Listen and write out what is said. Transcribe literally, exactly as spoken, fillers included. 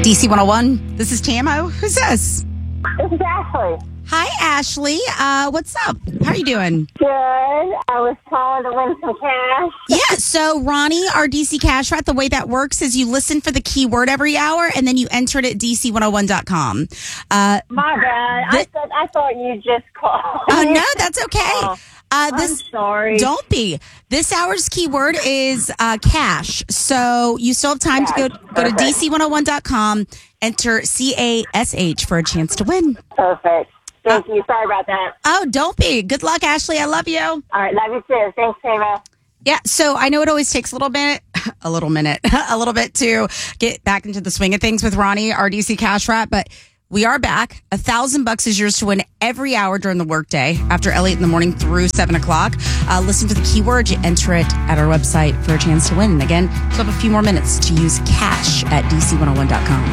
D C one oh one. This is Tamo. Who's this? This is Ashley. Hi, Ashley. Uh, what's up? How are you doing? Good. I was calling to win some cash. Yeah, so Ronnie, our D C Cash Rat, the way that works is you listen for the keyword every hour and then you enter it at D C one oh one dot com. Uh, My bad. th- I thought I thought you just called. oh, no, that's okay. Uh, this, I'm sorry. Don't be. This hour's keyword is uh, cash. So you still have time Cash. to go, go to D C one oh one dot com, enter C A S H for a chance to win. Perfect. Thank you. Sorry about that. Oh, don't be. Good luck, Ashley. I love you. All right. Love you too. Thanks, Tama. Yeah, so I know it always takes a little minute, a little minute, a little bit to get back into the swing of things with Ronnie, our D C Cash Rat, but we are back. A thousand bucks is yours to win every hour during the workday after Elliot in the morning through seven o'clock. Uh, listen for the keyword. You enter it at our website for a chance to win. And again, still have a few more minutes to use cash at D C one oh one dot com.